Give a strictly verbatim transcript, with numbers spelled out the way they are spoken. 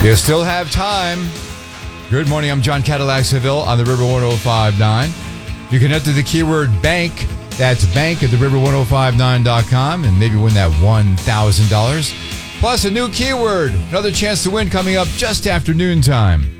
You still have time. Good morning, I'm John Cadillac Seville on the River ten fifty-nine. You can enter the keyword bank. That's bank at the river ten fifty-nine dot com and maybe win that one thousand dollars. Plus a new keyword. Another chance to win coming up just after noontime.